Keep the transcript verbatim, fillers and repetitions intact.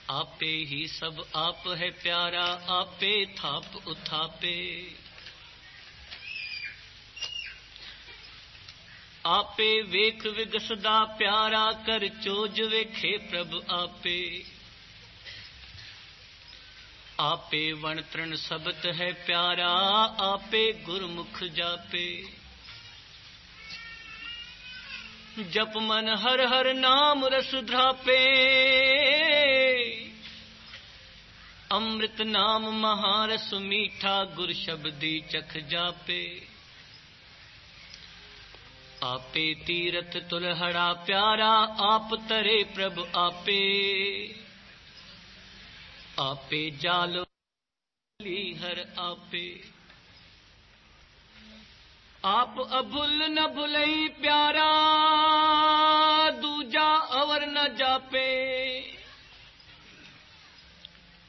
आपे ही सब आप है प्यारा, आपे थाप उथापे। आपे वेख विगसदा प्यारा, कर चोज वेखे प्रभ आपे। आपे वण तृण सबत है प्यारा, आपे गुरमुख जापे। जप मन हर हर नाम रस ध्रापे, अमृत नाम महारस मीठा, गुर शब्दी चख जापे। आपे तीरथ तुलहड़ा प्यारा, आप तरे प्रभ आपे। आपे जाल हर आपे। आप अभुल न भुलई प्यारा, दूजा अवर न जापे।